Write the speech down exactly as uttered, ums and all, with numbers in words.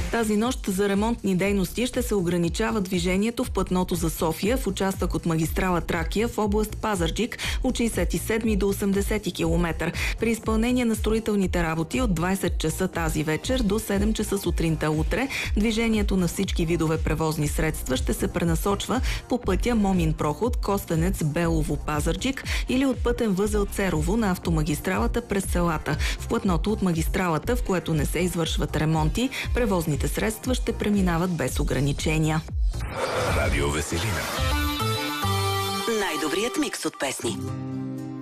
Тази нощ за ремонтни дейности ще се ограничава движението в платното за София в участък от магистрала Тракия в област Пазарджик от шейсет и седми до осемдесети километър. При изпълнение на строителните работи от двайсет часа тази вечер до седем часа сутринта утре, движението на всички видове превозни средства ще се пренасочва по пътя Момин проход, Костенец, Белово, Пазарджик или от пътен възел Церово на автомагистралата през селата. В платното от магистралата, в което не се извършват ремонти, превозните средства ще преминават без ограничения. Радио Веселина. Най-добрият микс от песни.